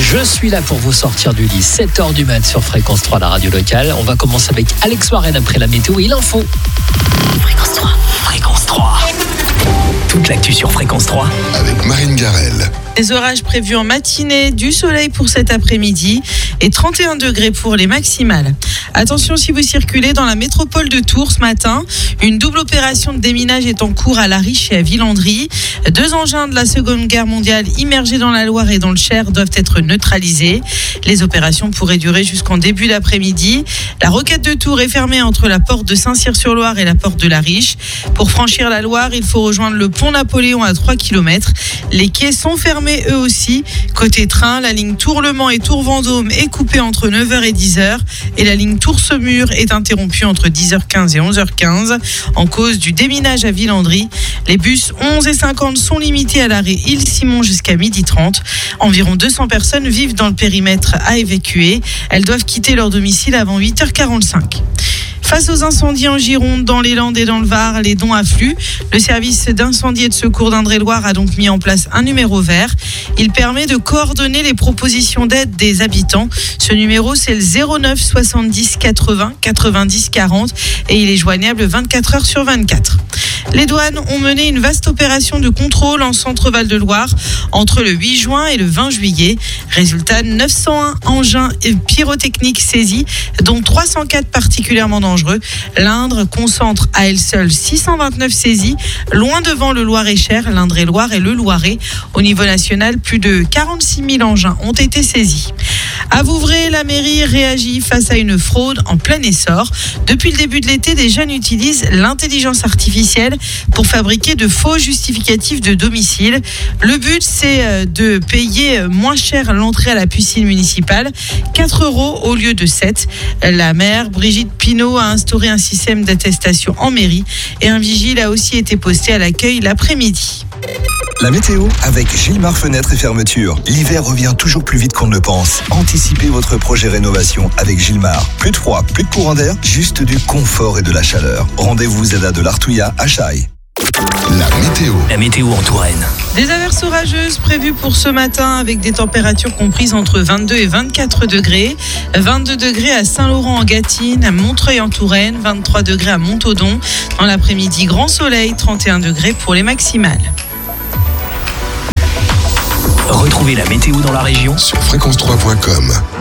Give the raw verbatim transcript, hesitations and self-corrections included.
Je suis là pour vous sortir du lit, sept heures du mat sur Fréquence trois, la radio locale. On va commencer avec Alex Warren après la météo et l'info. Fréquence trois. Fréquence trois. Toute l'actu sur Fréquence trois. Avec Marine Garel. Des orages prévus en matinée, du soleil pour cet après-midi et trente et un degrés pour les maximales. Attention si vous circulez dans la métropole de Tours ce matin. Une double opération de déminage est en cours à La Riche et à Villandry. Deux engins de la Seconde Guerre mondiale immergés dans la Loire et dans le Cher doivent être neutralisés. Les opérations pourraient durer jusqu'en début d'après-midi. La rocade de Tours est fermée entre la porte de Saint-Cyr-sur-Loire et la porte de La Riche. Pour franchir la Loire, il faut rejoindre le pont Napoléon à trois kilomètres. Les quais sont fermés eux aussi. Côté train, la ligne Tours-Le Mans et Tours-Vendôme est coupée entre neuf heures et dix heures et la ligne Tours-Semur est interrompue entre dix heures quinze et onze heures quinze en cause du déminage à Villandry. Les bus onze et cinquante sont limités à l'arrêt Île-Simon jusqu'à midi trente. Environ deux cents personnes vivent dans le périmètre à évacuer. Elles doivent quitter leur domicile avant huit heures quarante-cinq. Face aux incendies en Gironde, dans les Landes et dans le Var, les dons affluent. Le service d'incendie et de secours d'Indre-et-Loire a donc mis en place un numéro vert. Il permet de coordonner les propositions d'aide des habitants. Ce numéro, c'est le zéro neuf soixante-dix quatre-vingts quatre-vingt-dix quarante et il est joignable vingt-quatre heures sur vingt-quatre. Les douanes ont mené une vaste opération de contrôle en Centre-Val de Loire entre le huit juin et le vingt juillet. Résultat, neuf cent un engins pyrotechniques saisis, dont trois cent quatre particulièrement dangereux. L'Indre concentre à elle seule six cent vingt-neuf saisies, loin devant le Loir-et-Cher, l'Indre-et-Loire et le Loiret. Au niveau national, plus de quarante-six mille engins ont été saisis. À Vouvray, la mairie réagit face à une fraude en plein essor. Depuis le début de l'été, des jeunes utilisent l'intelligence artificielle pour fabriquer de faux justificatifs de domicile. Le but, c'est de payer moins cher l'entrée à la piscine municipale, quatre euros au lieu de sept. La maire, Brigitte Pinault, a instauré un système d'attestation en mairie et un vigile a aussi été posté à l'accueil l'après-midi. La météo avec Gilmar Fenêtres et Fermetures. L'hiver revient toujours plus vite qu'on ne le pense. Anticipez votre projet rénovation avec Gilmar. Plus de froid, plus de courant d'air, juste du confort et de la chaleur. Rendez-vous Zeda de l'Artouillat à Chaille. La météo. La météo en Touraine. Des averses orageuses prévues pour ce matin avec des températures comprises entre vingt-deux et vingt-quatre degrés. vingt-deux degrés à Saint-Laurent en Gâtine, à Montreuil en Touraine, vingt-trois degrés à Montaudoin. Dans l'après-midi, grand soleil, trente et un degrés pour les maximales. Retrouvez la météo dans la région Sur fréquence trois point com.